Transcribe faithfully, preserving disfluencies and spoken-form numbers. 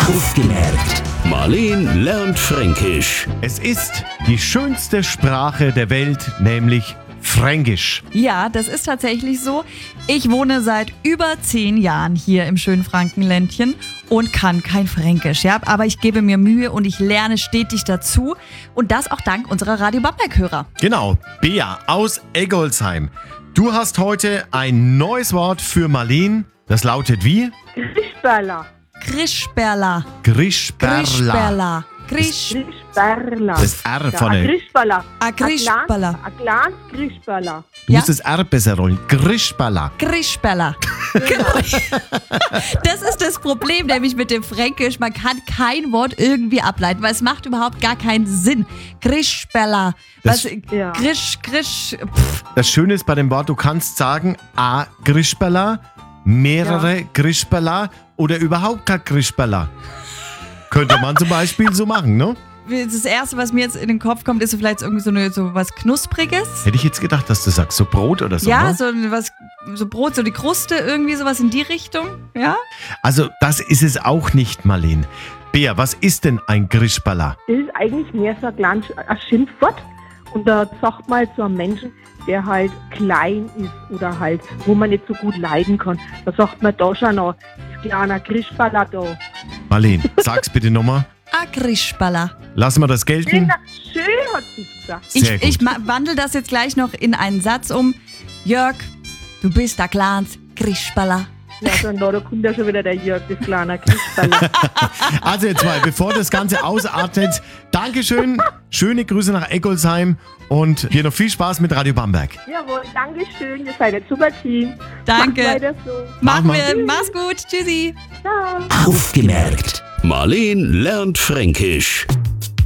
Aufgemerkt. Marleen lernt Fränkisch. Es ist die schönste Sprache der Welt, nämlich Fränkisch. Ja, das ist tatsächlich so. Ich wohne seit über zehn Jahren hier im schönen Frankenländchen und kann kein Fränkisch. Ja? Aber ich gebe mir Mühe und ich lerne stetig dazu. Und das auch dank unserer Radio Bamberg-Hörer. Genau, Bea aus Eggolsheim. Du hast heute ein neues Wort für Marleen. Das lautet wie? Grischberla. Grischberla. Grischberla. Grischberla. Grisch. Grischberla. Das R vorne. Ja, Grischberla. A Grischberla. Ein kleines Grischberla. Du Ja. musst das R besser rollen. Grischberla. Grischberla. Genau. Das ist das Problem, nämlich mit dem Fränkisch. Man kann kein Wort irgendwie ableiten, weil es macht überhaupt gar keinen Sinn. Grischberla. Das- Was? Ja. Grisch, Grisch. Pff. Das Schöne ist bei dem Wort, du kannst sagen A Grischberla, mehrere Grischberla oder überhaupt kein Grischberla. Könnte man zum Beispiel so machen, ne? Das Erste, was mir jetzt in den Kopf kommt, ist so vielleicht irgendwie so, eine, so was Knuspriges. Hätte ich jetzt gedacht, dass du sagst, so Brot oder so. Ja, ne? so was, so Brot, so die Kruste, irgendwie sowas in die Richtung. Ja? Also das ist es auch nicht, Marleen. Bea, was ist denn ein Grischberla? Das ist eigentlich mehr so ein kleines ein Schimpfwort. Und da sagt man halt so einen Menschen, der halt klein ist oder halt, wo man nicht so gut leiden kann. Da sagt man da schon noch, das kleine Grischberla da. Marleen, sag's bitte nochmal. A Grischberla. Lassen wir das gelten. Schön hat sie gesagt. Sehr Ich, gut. ich ma- wandle das jetzt gleich noch in einen Satz um. Jörg, du bist der Clans Grischberla. Ja, dann da, da kommt ja schon wieder der Jörg, das kleine Grischberla. Also jetzt mal, bevor das Ganze ausartet, Dankeschön, schöne Grüße nach Eggolsheim und dir noch viel Spaß mit Radio Bamberg. Jawohl, danke schön, ihr seid ein super Team. Danke. Macht weiter so. Machen Mach wir. Mach's gut. Tschüssi. Ciao. Aufgemerkt. Marleen lernt Fränkisch.